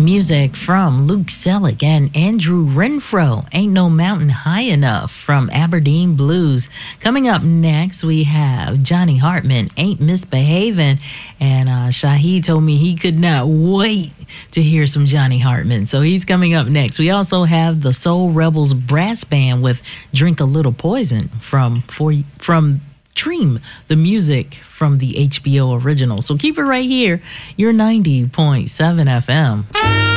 Music from Luke Selick and Andrew Renfro, Ain't No Mountain High Enough from Aberdeen Blues. Coming up next, we have Johnny Hartman, Ain't Misbehavin'. And Shahid told me he could not wait to hear some Johnny Hartman. So he's coming up next. We also have the Soul Rebels Brass Band with Drink a Little Poison from Dream, the music from the HBO original. So keep it right here, your 90.7 FM.